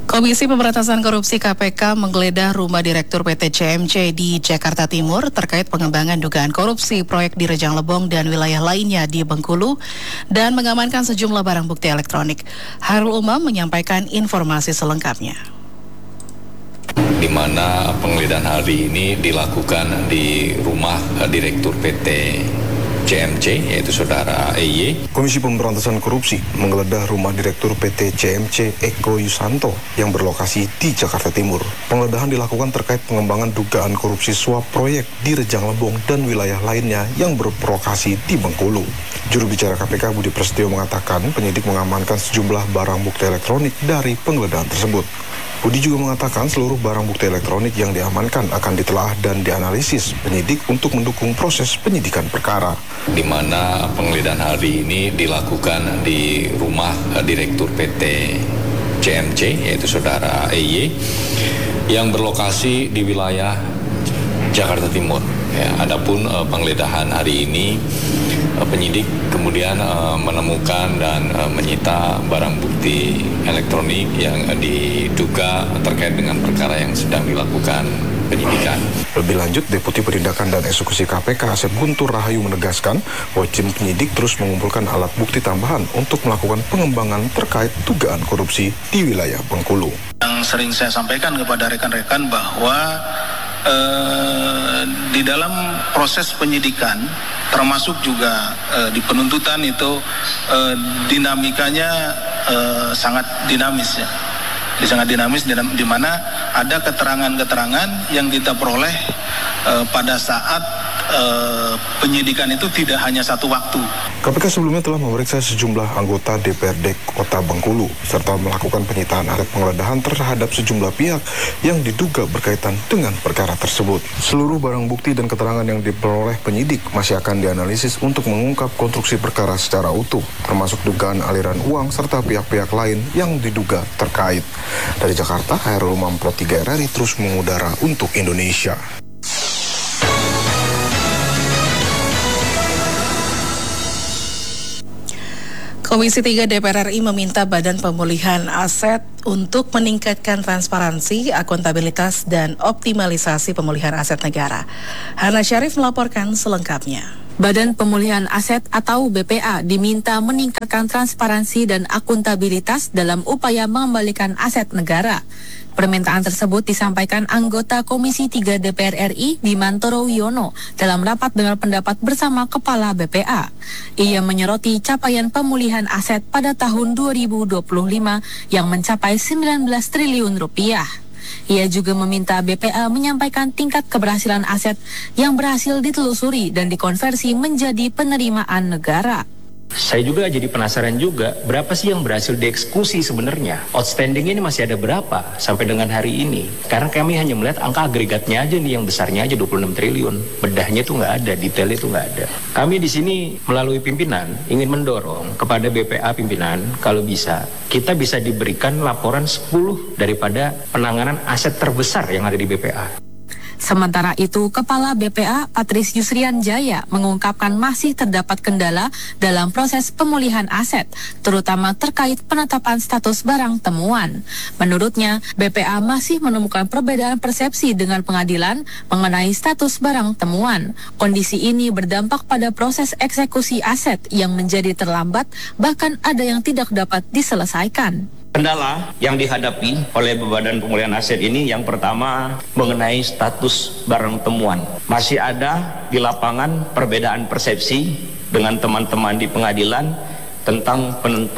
Komisi Pemberantasan Korupsi KPK menggeledah rumah Direktur PT CMC di Jakarta Timur terkait pengembangan dugaan korupsi proyek di Rejang Lebong dan wilayah lainnya di Bengkulu dan mengamankan sejumlah barang bukti elektronik. Hairul Umam menyampaikan informasi selengkapnya. Di mana penggeledahan hari ini dilakukan di rumah Direktur PT CMC, yaitu Saudara EY. Komisi Pemberantasan Korupsi menggeledah rumah Direktur PT CMC Eko Yusanto yang berlokasi di Jakarta Timur. Penggeledahan dilakukan terkait pengembangan dugaan korupsi suap proyek di Rejang Lebong dan wilayah lainnya yang berlokasi di Bengkulu. Juru bicara KPK Budi Prasetyo mengatakan penyidik mengamankan sejumlah barang bukti elektronik dari penggeledahan tersebut. Budi juga mengatakan seluruh barang bukti elektronik yang diamankan akan ditelaah dan dianalisis penyidik untuk mendukung proses penyidikan perkara. Di mana penggeledahan hari ini dilakukan di rumah Direktur PT CMC, yaitu Saudara EY, yang berlokasi di wilayah Jakarta Timur. Ya, adapun penggeledahan hari ini penyidik kemudian menemukan dan menyita barang bukti elektronik yang diduga terkait dengan perkara yang sedang dilakukan penyidikan. Lebih lanjut, Deputi Penindakan dan Eksekusi KPK Asep Guntur Rahayu menegaskan bahwa tim penyidik terus mengumpulkan alat bukti tambahan untuk melakukan pengembangan terkait dugaan korupsi di wilayah Bengkulu. Yang sering saya sampaikan kepada rekan-rekan bahwa di dalam proses penyidikan termasuk juga di penuntutan itu dinamikanya sangat dinamis ya. Sangat dinamis di mana ada keterangan-keterangan yang kita peroleh pada saat penyidikan itu tidak hanya satu waktu. KPK sebelumnya telah memeriksa sejumlah anggota DPRD Kota Bengkulu serta melakukan penyitaan alat penggeledahan terhadap sejumlah pihak yang diduga berkaitan dengan perkara tersebut. Seluruh barang bukti dan keterangan yang diperoleh penyidik masih akan dianalisis untuk mengungkap konstruksi perkara secara utuh, termasuk dugaan aliran uang serta pihak-pihak lain yang diduga terkait. Dari Jakarta, Hairul Umam Pro 3 RRI terus mengudara untuk Indonesia. Komisi 3 DPR RI meminta Badan Pemulihan Aset untuk meningkatkan transparansi, akuntabilitas, dan optimalisasi pemulihan aset negara. Hana Syarif melaporkan selengkapnya. Badan Pemulihan Aset atau BPA diminta meningkatkan transparansi dan akuntabilitas dalam upaya mengembalikan aset negara. Permintaan tersebut disampaikan anggota Komisi 3 DPR RI Bimantoro Wiono dalam rapat dengar pendapat bersama Kepala BPA. Ia menyoroti capaian pemulihan aset pada tahun 2025 yang mencapai 19 triliun rupiah. Ia juga meminta BPA menyampaikan tingkat keberhasilan aset yang berhasil ditelusuri dan dikonversi menjadi penerimaan negara. Saya juga jadi penasaran juga, berapa sih yang berhasil dieksekusi sebenarnya? Outstanding ini masih ada berapa sampai dengan hari ini? Karena kami hanya melihat angka agregatnya aja nih, yang besarnya aja 26 triliun. Bedahnya itu nggak ada, detailnya itu nggak ada. Kami di sini melalui pimpinan ingin mendorong kepada BPA pimpinan, kalau bisa, kita bisa diberikan laporan 10 daripada penanganan aset terbesar yang ada di BPA. Sementara itu, Kepala BPA Patris Yusrian Jaya mengungkapkan masih terdapat kendala dalam proses pemulihan aset, terutama terkait penetapan status barang temuan. Menurutnya, BPA masih menemukan perbedaan persepsi dengan pengadilan mengenai status barang temuan. Kondisi ini berdampak pada proses eksekusi aset yang menjadi terlambat, bahkan ada yang tidak dapat diselesaikan. Kendala yang dihadapi oleh Badan Pemulihan Aset ini yang pertama mengenai status barang temuan. Masih ada di lapangan perbedaan persepsi dengan teman-teman di pengadilan tentang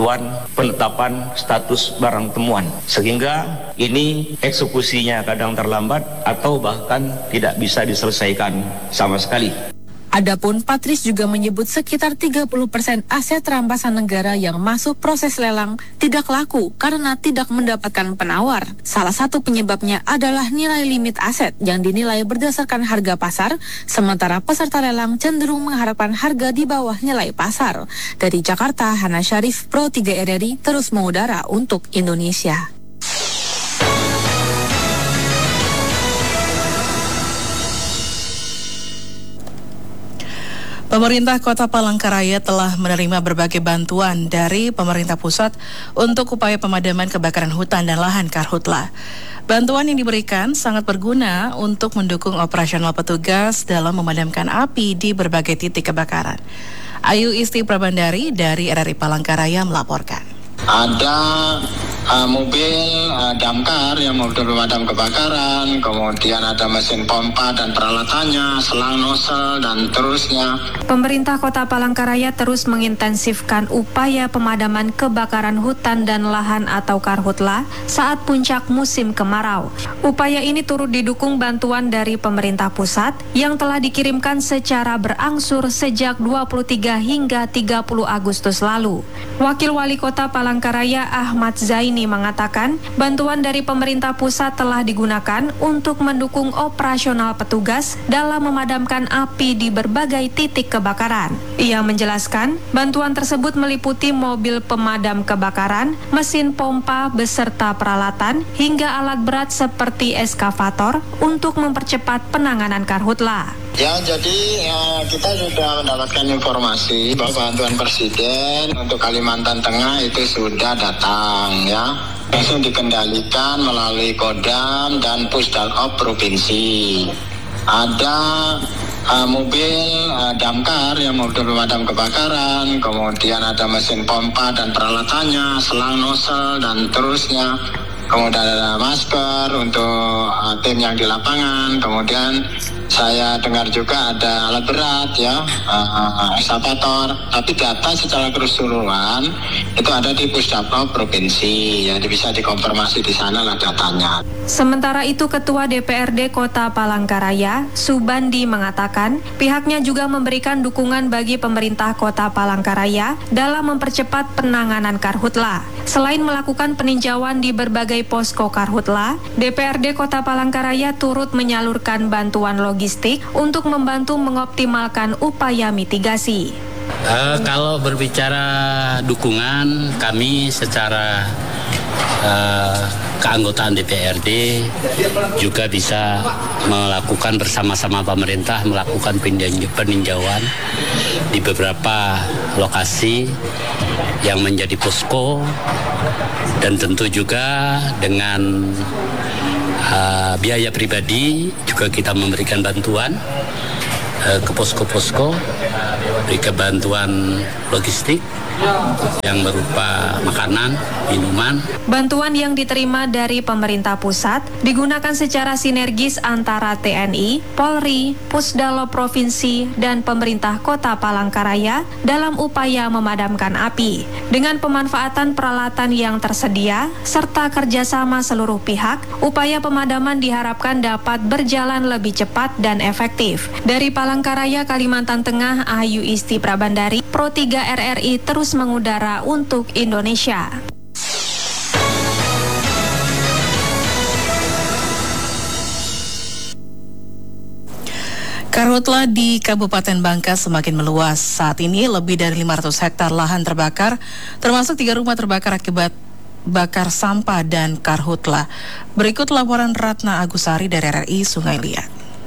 penetapan status barang temuan. Sehingga ini eksekusinya kadang terlambat atau bahkan tidak bisa diselesaikan sama sekali. Adapun Patris juga menyebut sekitar 30% aset rampasan negara yang masuk proses lelang tidak laku karena tidak mendapatkan penawar. Salah satu penyebabnya adalah nilai limit aset yang dinilai berdasarkan harga pasar, sementara peserta lelang cenderung mengharapkan harga di bawah nilai pasar. Dari Jakarta, Hana Syarif, Pro 3 RRI, terus mengudara untuk Indonesia. Pemerintah Kota Palangkaraya telah menerima berbagai bantuan dari pemerintah pusat untuk upaya pemadaman kebakaran hutan dan lahan Karhutla. Bantuan yang diberikan sangat berguna untuk mendukung operasional petugas dalam memadamkan api di berbagai titik kebakaran. Ayu Isti Prabandari dari RRI Palangkaraya melaporkan. Ada mobil damkar yang mobil pemadam kebakaran, kemudian ada mesin pompa dan peralatannya, selang nozzle dan terusnya. Pemerintah Kota Palangkaraya terus mengintensifkan upaya pemadaman kebakaran hutan dan lahan atau Karhutla saat puncak musim kemarau. Upaya ini turut didukung bantuan dari pemerintah pusat yang telah dikirimkan secara berangsur sejak 23 hingga 30 Agustus lalu. Wakil Wali Kota Palangkaraya Ahmad Zaini mengatakan bantuan dari pemerintah pusat telah digunakan untuk mendukung operasional petugas dalam memadamkan api di berbagai titik kebakaran. Ia menjelaskan bantuan tersebut meliputi mobil pemadam kebakaran, mesin pompa beserta peralatan, hingga alat berat seperti eskavator untuk mempercepat penanganan Karhutla. Ya, jadi kita sudah mendapatkan informasi bahwa bantuan Presiden untuk Kalimantan Tengah itu sudah datang ya. Langsung dikendalikan melalui Kodam dan Pusdalop Provinsi. Ada mobil damkar yang mobil pemadam kebakaran, kemudian ada mesin pompa dan peralatannya, selang nozzle dan terusnya. Kemudian ada masker untuk tim yang di lapangan, kemudian saya dengar juga ada alat berat ya, eskavator. Tapi data secara keseluruhan itu ada di Pusdalop Provinsi, jadi bisa dikonfirmasi di sana lah datanya. Sementara itu Ketua DPRD Kota Palangkaraya, Subandi mengatakan pihaknya juga memberikan dukungan bagi pemerintah Kota Palangkaraya dalam mempercepat penanganan Karhutla. Selain melakukan peninjauan di berbagai posko Karhutla, DPRD Kota Palangkaraya turut menyalurkan bantuan logistik untuk membantu mengoptimalkan upaya mitigasi. Kalau berbicara dukungan, kami secara keanggotaan DPRD juga bisa melakukan bersama-sama pemerintah melakukan peninjauan di beberapa lokasi yang menjadi posko, dan tentu juga dengan biaya pribadi juga kita memberikan bantuan ke posko-posko, berikan bantuan logistik yang berupa makanan, minuman. Bantuan yang diterima dari pemerintah pusat digunakan secara sinergis antara TNI, Polri, Pusdalop Provinsi, dan pemerintah Kota Palangkaraya dalam upaya memadamkan api. Dengan pemanfaatan peralatan yang tersedia, serta kerjasama seluruh pihak, upaya pemadaman diharapkan dapat berjalan lebih cepat dan efektif. Dari Palangkaraya, Kalimantan Tengah, Ayu Isti Prabandari, Pro 3 RRI terus mengudara untuk Indonesia. Karhutla di Kabupaten Bangka semakin meluas. Saat ini lebih dari 500 hektar lahan terbakar, termasuk 3 rumah terbakar akibat bakar sampah dan Karhutla. Berikut laporan Ratna Agusari dari RRI Sungai Liat.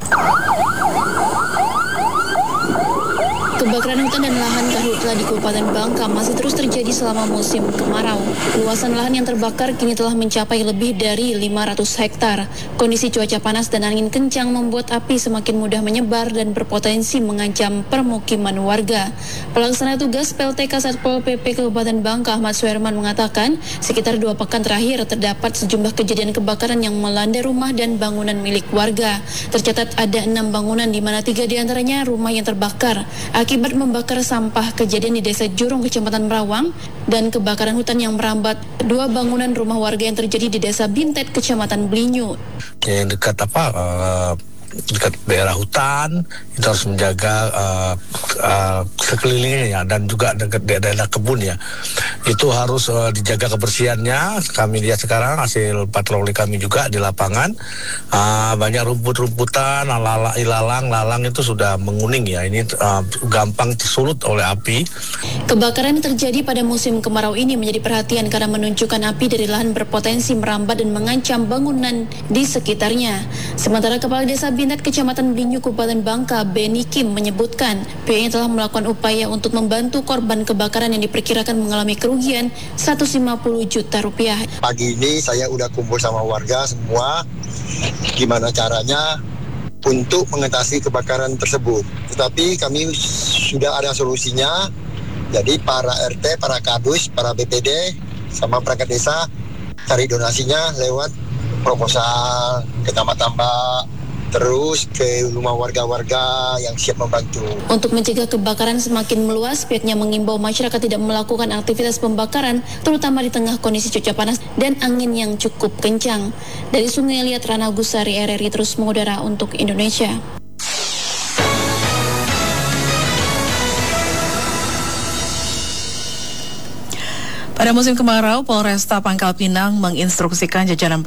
Kebakaran hutan dan lahan Karhutla di Kabupaten Bangka masih terus terjadi selama musim kemarau. Luasan lahan yang terbakar kini telah mencapai lebih dari 500 hektar. Kondisi cuaca panas dan angin kencang membuat api semakin mudah menyebar dan berpotensi mengancam permukiman warga. Pelaksana tugas PLTK Satpol PP Kabupaten Bangka Ahmad Suherman mengatakan, sekitar 2 pekan terakhir terdapat sejumlah kejadian kebakaran yang melanda rumah dan bangunan milik warga. Tercatat ada 6 bangunan di mana 3 diantaranya rumah yang terbakar akibat membakar sampah. Kejadian di Desa Jurung, Kecamatan Merawang, dan kebakaran hutan yang merambat 2 bangunan rumah warga yang terjadi di Desa Bintet, Kecamatan Blinyu. Yang dekat dekat daerah hutan, itu harus menjaga sekelilingnya ya, dan juga dekat daerah kebun ya, itu harus dijaga kebersihannya. Kami lihat sekarang hasil patroli kami juga di lapangan, banyak rumput-rumputan, lalang itu sudah menguning ya, ini gampang disulut oleh api. Kebakaran yang terjadi pada musim kemarau ini menjadi perhatian karena menunjukkan api dari lahan berpotensi merambat dan mengancam bangunan di sekitarnya. Sementara Kepala Desa Bintet Kabinat Kecamatan Belinyu Kabupaten Bangka, Beni Kim, menyebutkan pihaknya telah melakukan upaya untuk membantu korban kebakaran yang diperkirakan mengalami kerugian 150 juta rupiah. Pagi ini saya udah kumpul sama warga semua, gimana caranya untuk mengatasi kebakaran tersebut. Tetapi kami sudah ada solusinya, jadi para RT, para Kadus, para BPD, sama perangkat desa cari donasinya lewat proposal ke tambak-tambak, terus ke rumah warga-warga yang siap membantu. Untuk mencegah kebakaran semakin meluas, pihaknya mengimbau masyarakat tidak melakukan aktivitas pembakaran, terutama di tengah kondisi cuaca panas dan angin yang cukup kencang. Dari Sungai Liat, Rana Gusari, RRI terus mengudara untuk Indonesia. Pada musim kemarau, Polresta Pangkal Pinang menginstruksikan jajaran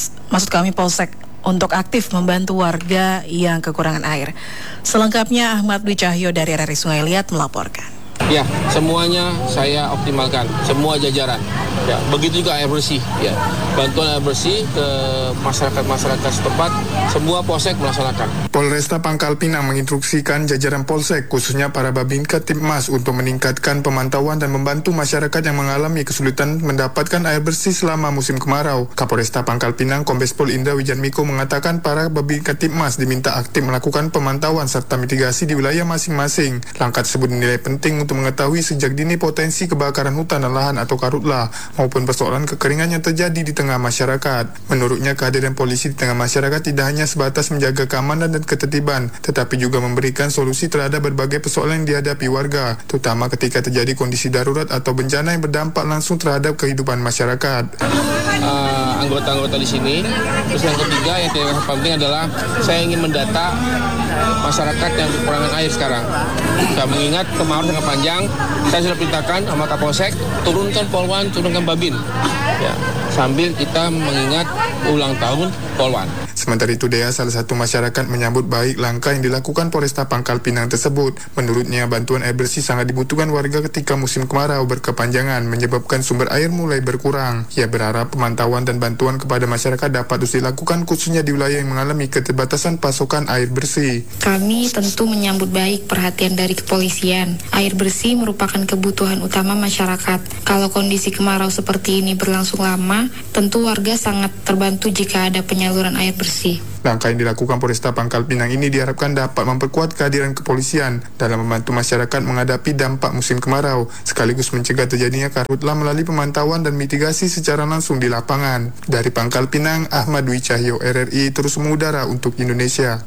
Polsek untuk aktif membantu warga yang kekurangan air. Selengkapnya Ahmad Dwi Cahyo dari RRI Sungai Liat melaporkan. Ya, semuanya saya optimalkan, semua jajaran. Ya, begitu juga air bersih. Ya, bantuan air bersih ke masyarakat setempat, semua polsek melaksanakan. Polresta Pangkal Pinang menginstruksikan jajaran polsek, khususnya para Babinka Tipmas, untuk meningkatkan pemantauan dan membantu masyarakat yang mengalami kesulitan mendapatkan air bersih selama musim kemarau. Kapolresta Pangkal Pinang, Kombes Pol Indra Wijanmiko mengatakan para Babinka Tipmas diminta aktif melakukan pemantauan serta mitigasi di wilayah masing-masing. Langkah tersebut dinilai penting untuk mengetahui sejak dini potensi kebakaran hutan dan lahan atau karhutlah maupun persoalan kekeringan yang terjadi di tengah masyarakat. Menurutnya, kehadiran polisi di tengah masyarakat tidak hanya sebatas menjaga keamanan dan ketertiban, tetapi juga memberikan solusi terhadap berbagai persoalan yang dihadapi warga, terutama ketika terjadi kondisi darurat atau bencana yang berdampak langsung terhadap kehidupan masyarakat. Anggota-anggota di sini. Terus yang ketiga yang tidak penting adalah saya ingin mendata masyarakat yang kekurangan air sekarang. Saya mengingat kemarau sangat panjang, saya sudah perintahkan sama Kapolsek turunkan Polwan, turunkan Babin. Ya, sambil kita mengingat ulang tahun Polwan. Sementara itu, Dea, salah satu masyarakat, menyambut baik langkah yang dilakukan Polresta Pangkal Pinang tersebut. Menurutnya, bantuan air bersih sangat dibutuhkan warga ketika musim kemarau berkepanjangan menyebabkan sumber air mulai berkurang. Ia berharap pemantauan dan bantuan kepada masyarakat dapat terus dilakukan, khususnya di wilayah yang mengalami keterbatasan pasokan air bersih. Kami tentu menyambut baik perhatian dari kepolisian. Air bersih merupakan kebutuhan utama masyarakat. Kalau kondisi kemarau seperti ini berlangsung lama, tentu warga sangat terbantu jika ada penyaluran air bersih. Langkah yang dilakukan Polresta Pangkal Pinang ini diharapkan dapat memperkuat kehadiran kepolisian dalam membantu masyarakat menghadapi dampak musim kemarau, sekaligus mencegah terjadinya karhutlah melalui pemantauan dan mitigasi secara langsung di lapangan. Dari Pangkal Pinang, Ahmad Dwi Cahyo, RRI terus mengudara untuk Indonesia.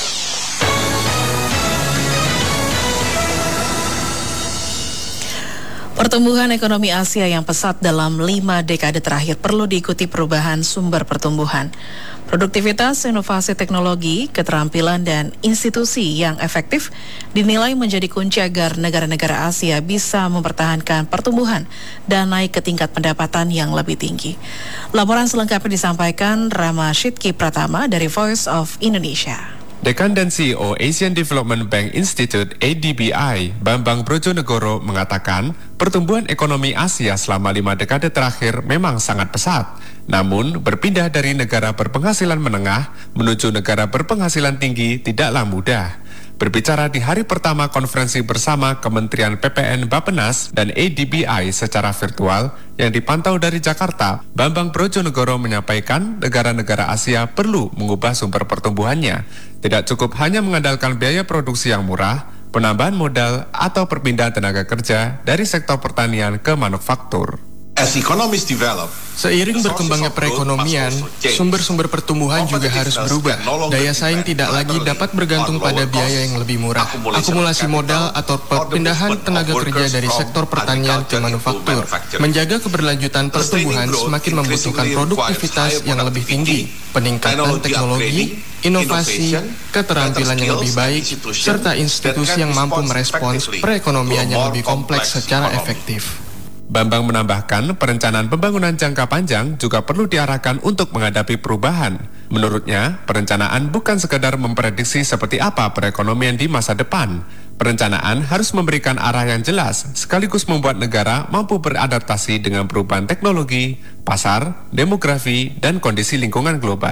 Pertumbuhan ekonomi Asia yang pesat dalam 5 dekade terakhir perlu diikuti perubahan sumber pertumbuhan. Produktivitas, inovasi teknologi, keterampilan, dan institusi yang efektif dinilai menjadi kunci agar negara-negara Asia bisa mempertahankan pertumbuhan dan naik ke tingkat pendapatan yang lebih tinggi. Laporan selengkapnya disampaikan Rama Shidki Pratama dari Voice of Indonesia. Dekan dan CEO Asian Development Bank Institute (ADBI), Bambang Brojonegoro mengatakan pertumbuhan ekonomi Asia selama 5 dekade terakhir memang sangat pesat. Namun, berpindah dari negara berpenghasilan menengah menuju negara berpenghasilan tinggi tidaklah mudah. Berbicara di hari pertama konferensi bersama Kementerian PPN Bappenas dan ADBI secara virtual yang dipantau dari Jakarta, Bambang Brojonegoro menyampaikan negara-negara Asia perlu mengubah sumber pertumbuhannya. Tidak cukup hanya mengandalkan biaya produksi yang murah, penambahan modal, atau perpindahan tenaga kerja dari sektor pertanian ke manufaktur. Seiring berkembangnya perekonomian, sumber-sumber pertumbuhan juga harus berubah. Daya saing tidak lagi dapat bergantung pada biaya yang lebih murah. Akumulasi modal atau perpindahan tenaga kerja dari sektor pertanian ke manufaktur. Menjaga keberlanjutan pertumbuhan semakin membutuhkan produktivitas yang lebih tinggi, peningkatan teknologi, inovasi, keterampilan yang lebih baik, serta institusi yang mampu merespons perekonomian yang lebih kompleks secara efektif. Bambang menambahkan, perencanaan pembangunan jangka panjang juga perlu diarahkan untuk menghadapi perubahan. Menurutnya, perencanaan bukan sekadar memprediksi seperti apa perekonomian di masa depan. Perencanaan harus memberikan arah yang jelas, sekaligus membuat negara mampu beradaptasi dengan perubahan teknologi, pasar, demografi, dan kondisi lingkungan global.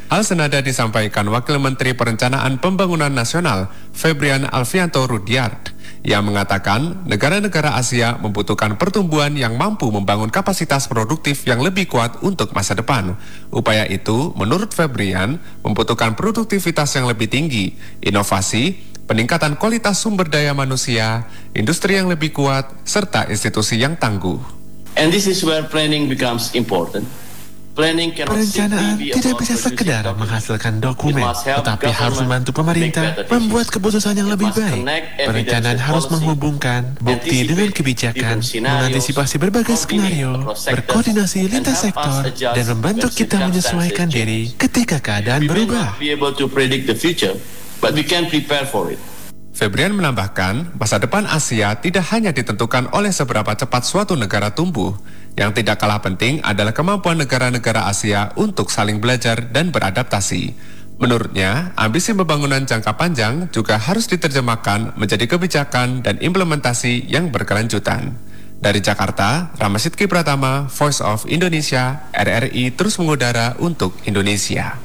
Hal senada disampaikan Wakil Menteri Perencanaan Pembangunan Nasional, Febrian Alfianto Rudyard, yang mengatakan negara-negara Asia membutuhkan pertumbuhan yang mampu membangun kapasitas produktif yang lebih kuat untuk masa depan. Upaya itu, menurut Febrian, membutuhkan produktivitas yang lebih tinggi, inovasi, peningkatan kualitas sumber daya manusia, industri yang lebih kuat, serta institusi yang tangguh. And this is where planning becomes important. Perencanaan tidak bisa sekedar menghasilkan dokumen, tetapi harus membantu pemerintah membuat keputusan yang lebih baik. Perencanaan harus menghubungkan bukti dengan kebijakan, mengantisipasi berbagai skenario, berkoordinasi lintas sektor, dan membantu kita menyesuaikan diri ketika keadaan berubah. Febrian menambahkan, masa depan Asia tidak hanya ditentukan oleh seberapa cepat suatu negara tumbuh. Yang tidak kalah penting adalah kemampuan negara-negara Asia untuk saling belajar dan beradaptasi. Menurutnya, ambisi pembangunan jangka panjang juga harus diterjemahkan menjadi kebijakan dan implementasi yang berkelanjutan. Dari Jakarta, Ramasitki Pratama, Voice of Indonesia, RRI terus mengudara untuk Indonesia.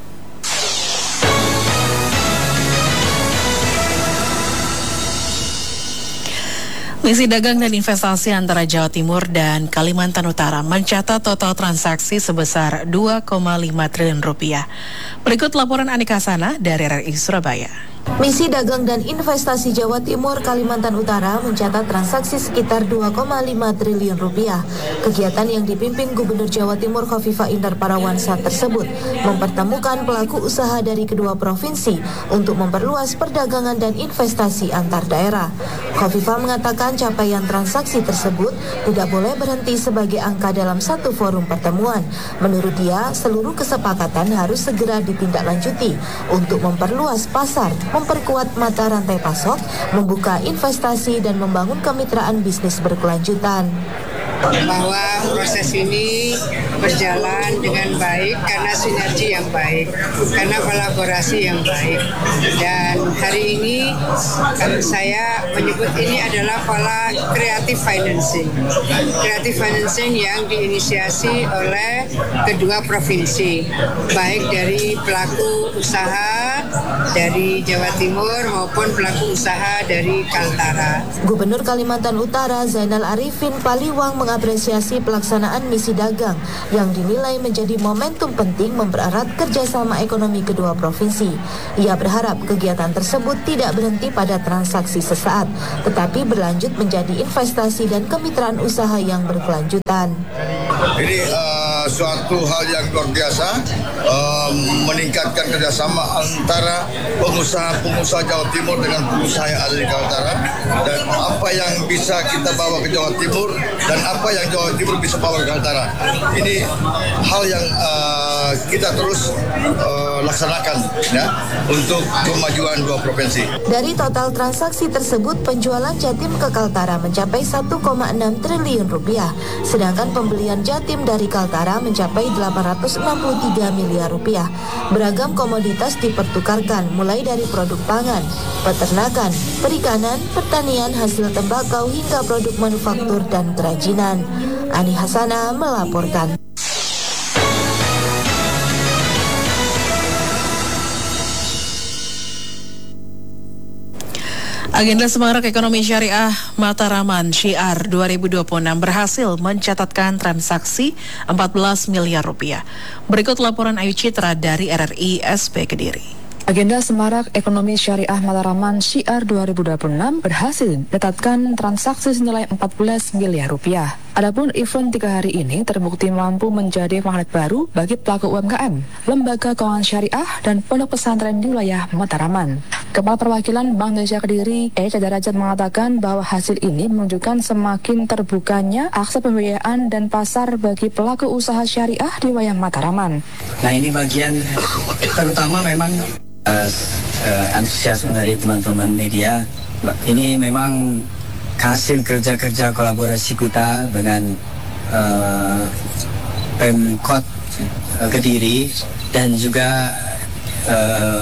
Misi dagang dan investasi antara Jawa Timur dan Kalimantan Utara mencatat total transaksi sebesar 2,5 triliun rupiah. Berikut laporan Anika Sana dari RRI Surabaya. Misi dagang dan investasi Jawa Timur Kalimantan Utara mencatat transaksi sekitar 2,5 triliun rupiah. Kegiatan yang dipimpin Gubernur Jawa Timur Khofifah Indar Parawansa tersebut mempertemukan pelaku usaha dari kedua provinsi untuk memperluas perdagangan dan investasi antar daerah. Khofifah mengatakan capaian transaksi tersebut tidak boleh berhenti sebagai angka dalam satu forum pertemuan. Menurut dia, seluruh kesepakatan harus segera ditindaklanjuti untuk memperluas pasar, memperkuat mata rantai pasok, membuka investasi dan membangun kemitraan bisnis berkelanjutan. Bahwa proses ini berjalan dengan baik karena sinergi yang baik, karena kolaborasi yang baik. Dan hari ini saya menyebut ini adalah pola creative financing. Creative financing yang diinisiasi oleh kedua provinsi, baik dari pelaku usaha dari Jawa Timur maupun pelaku usaha dari Kaltara. Gubernur Kalimantan Utara Zainal Arifin Paliwang mengapresiasi pelaksanaan misi dagang yang dinilai menjadi momentum penting mempererat kerjasama ekonomi kedua provinsi. Ia berharap kegiatan tersebut tidak berhenti pada transaksi sesaat, tetapi berlanjut menjadi investasi dan kemitraan usaha yang berkelanjutan. Ini suatu hal yang luar biasa, meningkatkan kerjasama antara pengusaha-pengusaha Jawa Timur dengan pengusaha yang ada di Kaltara, dan apa yang bisa kita bawa ke Jawa Timur dan apa yang Jawa Timur bisa bawa ke Kaltara. Ini hal yang kita terus laksanakan ya, untuk kemajuan dua provinsi. Dari total transaksi tersebut, penjualan Jatim ke Kaltara mencapai 1,6 triliun rupiah, sedangkan pembelian Jatim dari Kaltara mencapai 863 miliar rupiah. Beragam komoditas dipertukarkan, mulai dari produk pangan, peternakan, perikanan, pertanian, hasil tembakau hingga produk manufaktur dan kerajinan. Ani Hasana melaporkan. Agenda Semarak Ekonomi Syariah Mataraman Syiar 2026 berhasil mencatatkan transaksi 14 miliar rupiah. Berikut laporan Ayu Citra dari RRI SP Kediri. Agenda Semarak Ekonomi Syariah Mataraman Syiar 2026 berhasil mencatatkan transaksi senilai 14 miliar rupiah. Adapun event 3 hari ini terbukti mampu menjadi magnet baru bagi pelaku UMKM, lembaga keuangan syariah, dan pondok pesantren di wilayah Mataraman. Kepala Perwakilan Bank Indonesia Kediri, Eca Darajat, mengatakan bahwa hasil ini menunjukkan semakin terbukanya akses pembiayaan dan pasar bagi pelaku usaha syariah di wilayah Mataraman. Nah, ini bagian terutama memang antusiasme dari teman-teman media. Ini memang hasil kerja-kerja kolaborasi kita dengan Pemkot Kediri dan juga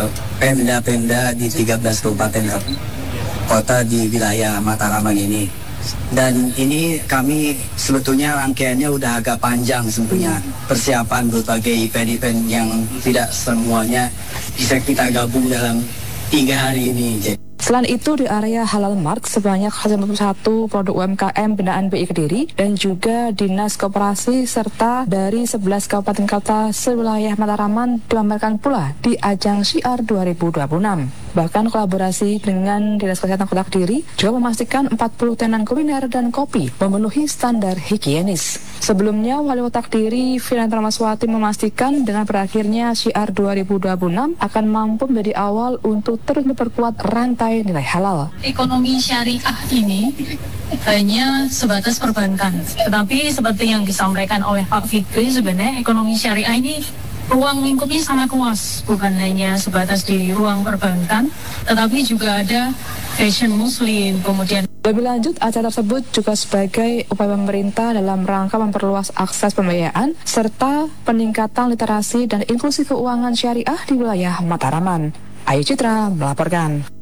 Pemda-Pemda di 13 kabupaten kota di wilayah Mataraman ini. Dan ini kami sebetulnya rangkaiannya udah agak panjang sebetulnya. Persiapan berbagai event-event yang tidak semuanya bisa kita gabung dalam 3 hari ini. Selain itu, di area Halal Mart sebanyak 51 produk UMKM binaan BI Kediri dan juga Dinas Koperasi serta dari 11 kabupaten kota sewilayah Mataraman dipamerkan pula di ajang Syiar 2026. Bahkan kolaborasi dengan Dinas Kesehatan Kota Kediri juga memastikan 40 tenan kuliner dan kopi memenuhi standar higienis. Sebelumnya, Wali Kota Kediri Firantra Maswati memastikan dengan berakhirnya Syiar 2026 akan mampu menjadi awal untuk terus memperkuat rantai nilai halal. Ekonomi syariah ini hanya sebatas perbankan, tetapi seperti yang disampaikan oleh Pak Fikri, sebenarnya ekonomi syariah ini ruang lingkupnya sangat luas, bukan hanya sebatas di ruang perbankan, tetapi juga ada fashion muslim, kemudian. Lebih lanjut, acara tersebut juga sebagai upaya pemerintah dalam rangka memperluas akses pembiayaan serta peningkatan literasi dan inklusi keuangan syariah di wilayah Mataraman. Ayu Citra melaporkan.